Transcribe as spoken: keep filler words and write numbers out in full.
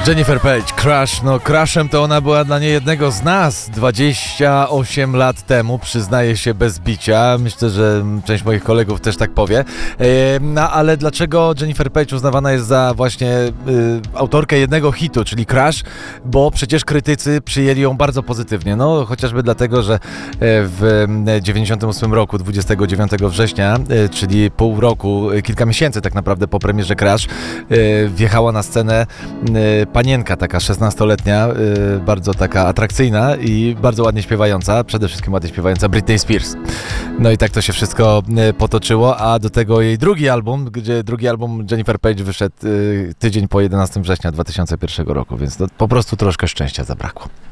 Jennifer Page, Crush. No Crushem to ona była dla niejednego z nas dwadzieścia osiem lat temu, przyznaję się bez bicia. Myślę, że część moich kolegów też tak powie. No ale dlaczego Jennifer Page uznawana jest za właśnie y, autorkę jednego hitu, czyli Crush? Bo przecież krytycy przyjęli ją bardzo pozytywnie. No chociażby dlatego, że w dziewięćdziesiątym ósmym roku, dwudziestego dziewiątego września, czyli pół roku, kilka miesięcy tak naprawdę po premierze Crush, wjechała na scenę panienka taka szesnastoletnia, yy, bardzo taka atrakcyjna i bardzo ładnie śpiewająca, przede wszystkim ładnie śpiewająca Britney Spears. No i tak to się wszystko yy, potoczyło, a do tego jej drugi album, gdzie drugi album Jennifer Page wyszedł yy, tydzień po jedenastego września dwa tysiące pierwszego roku, więc to po prostu troszkę szczęścia zabrakło.